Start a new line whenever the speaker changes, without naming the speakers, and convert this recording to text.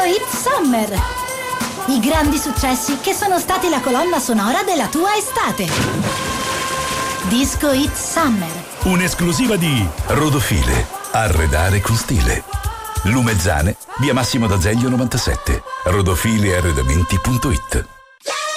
Hit Summer. I grandi successi che sono stati la colonna sonora della tua estate. Disco Hit Summer.
Un'esclusiva di Rodofile. Arredare con stile. Lumezzane, via Massimo d'Azeglio 97. Rodofilearredamenti.it.